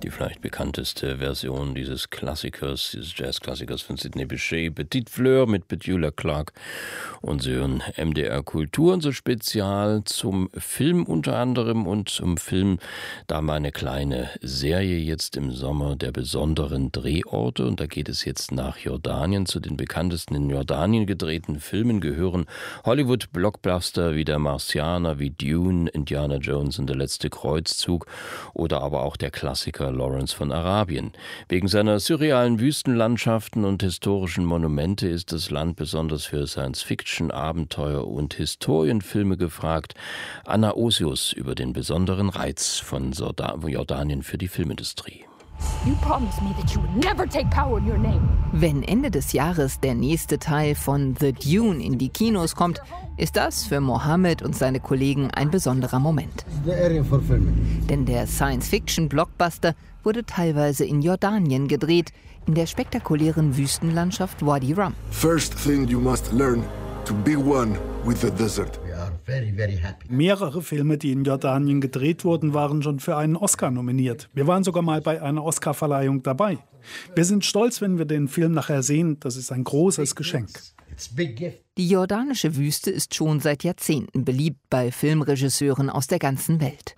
die vielleicht bekannteste Version dieses Klassikers, dieses Jazzklassikers von Sidney Bechet, Petite Fleur mit Petula Clark und Sören, MDR Kultur, und so spezial zum Film unter anderem und zum Film, da mal eine kleine Serie jetzt im Sommer der besonderen Drehorte, und da geht es jetzt nach Jordanien. Zu den bekanntesten in Jordanien gedrehten Filmen gehören Hollywood-Blockbuster wie Der Marsianer, wie Dune, Indiana Jones und der letzte Kreuzzug oder aber auch der Klassiker Lawrence von Arabien. Wegen seiner surrealen Wüstenlandschaften und historischen Monumente ist das Land besonders für Science-Fiction, Abenteuer und Historienfilme gefragt. Anna Osius über den besonderen Reiz von Jordanien für die Filmindustrie. Wenn Ende des Jahres der nächste Teil von The Dune in die Kinos kommt, ist das für Mohammed und seine Kollegen ein besonderer Moment. Denn der Science-Fiction-Blockbuster wurde teilweise in Jordanien gedreht, in der spektakulären Wüstenlandschaft Wadi Rum. First thing you must learn, to be one with the desert. Mehrere Filme, die in Jordanien gedreht wurden, waren schon für einen Oscar nominiert. Wir waren sogar mal bei einer Oscarverleihung dabei. Wir sind stolz, wenn wir den Film nachher sehen. Das ist ein großes Geschenk. Die jordanische Wüste ist schon seit Jahrzehnten beliebt bei Filmregisseuren aus der ganzen Welt.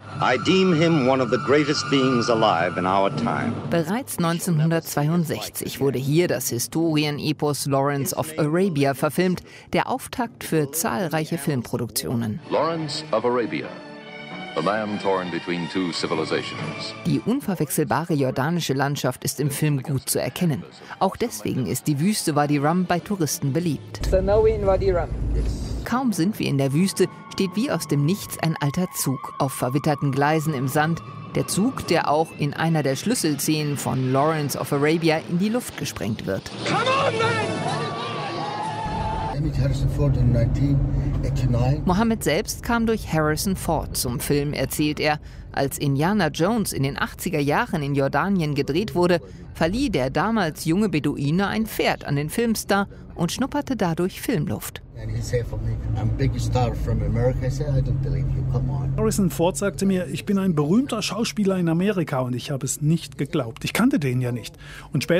Bereits 1962 wurde hier das Historienepos Lawrence of Arabia verfilmt, der Auftakt für zahlreiche Filmproduktionen. Lawrence of Arabia. The man torn between two civilizations. Die unverwechselbare jordanische Landschaft ist im Film gut zu erkennen. Auch deswegen ist die Wüste Wadi Rum bei Touristen beliebt. Kaum sind wir in der Wüste, steht wie aus dem Nichts ein alter Zug auf verwitterten Gleisen im Sand. Der Zug, der auch in einer der Schlüsselszenen von Lawrence of Arabia in die Luft gesprengt wird. Come on, man! Mohammed selbst kam durch Harrison Ford zum Film, erzählt er. Als Indiana Jones in den 80er Jahren in Jordanien gedreht wurde, verlieh der damals junge Beduine ein Pferd an den Filmstar und schnupperte dadurch Filmluft. Harrison Ford sagte mir, ich bin ein berühmter Schauspieler in Amerika, und ich habe es nicht geglaubt. Ich kannte den ja nicht. Und später